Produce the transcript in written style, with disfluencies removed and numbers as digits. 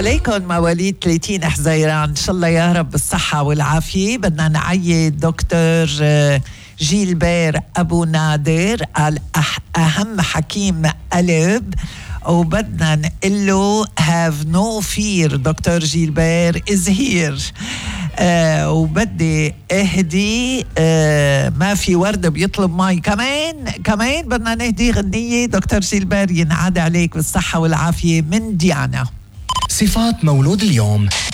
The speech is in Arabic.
عليكم مواليد 30 حزيران، إن شاء الله يا رب بالصحة والعافية. بدنا نعيد دكتور جيلبير أبو نادر أهم حكيم قلب، وبدنا نقول له have no fear دكتور جيلبير is here. وبدي اهدي ما في ورد بيطلب ماي. كمان بدنا نهدي غنية دكتور جيلبير ينعاد عليك بالصحة والعافية من ديانا. صفات مولود اليوم: